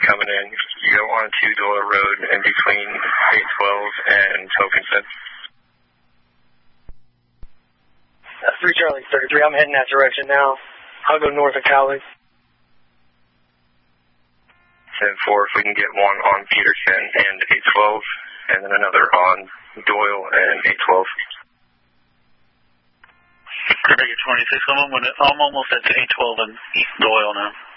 coming in. You go on to Doyle Road in between 812 and Hokinson. 3 Charlie 33, I'm heading that direction now. I'll go north of Cowley. 10-4, if we can get one on Peterson and 812, and then another on Doyle and 812. Craig 26, I'm almost at 812 and East Doyle now.